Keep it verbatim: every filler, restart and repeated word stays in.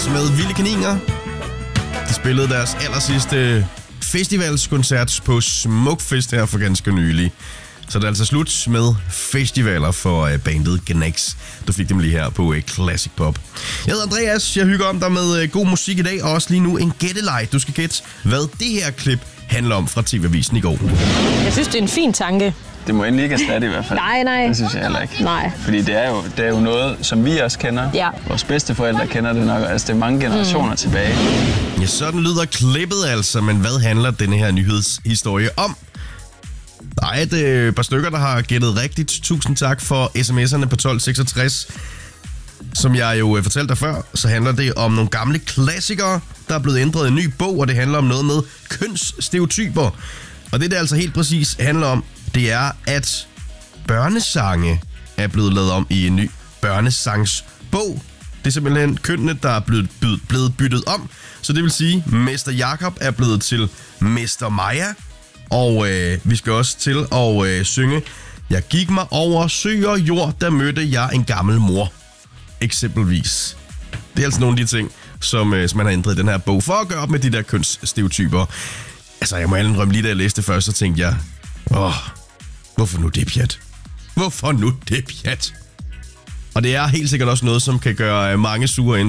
Dreas med Vilde Kaniner. De spillede deres allersidste festivalskoncert på Smukfest her for ganske nylig. Så det er altså slut med festivaler for bandet Gnags. Du fik dem lige her på Classic Pop. Jeg hedder Andreas, jeg hygger om dig med god musik i dag, og også lige nu en gætteleg. Du skal gætte, hvad det her klip handler om fra T V-avisen i går. Jeg synes, det er en fin tanke. Det må endelig ikke erstatte i hvert fald. Nej, nej. Det synes jeg heller ikke. Nej. Fordi det er jo, det er jo noget, som vi også kender. Ja. Vores bedsteforældre kender det nok. Altså, det er mange generationer mm. tilbage. Ja, sådan lyder klippet altså, men hvad handler denne her nyhedshistorie om? Der er et øh, par stykker, der har gættet rigtigt. Tusind tak for sms'erne på tolv seksogtres. Som jeg jo øh, fortalte dig før, så handler det om nogle gamle klassikere, der er blevet ændret i en ny bog, og det handler om noget med kønsstereotyper. Og det, der altså helt præcis handler om, det er, at børnesange er blevet lavet om i en ny børnesangsbog. Det er simpelthen kønnene, der er blevet, blevet byttet om. Så det vil sige, at Mester Jakob er blevet til Mester Maja. Og øh, vi skal også til at øh, synge: Jeg gik mig over sø og jord, der mødte jeg en gammel mor. Eksempelvis. Det er altså nogle af de ting, som, øh, som man har ændret i den her bog, for at gøre op med de der kønsstereotyper. Altså, jeg må alle indrømme, lige da jeg læste det først, så tænkte jeg, åh, hvorfor nu det pjat? Hvorfor nu det pjat? Og det er helt sikkert også noget, som kan gøre mange sure ind.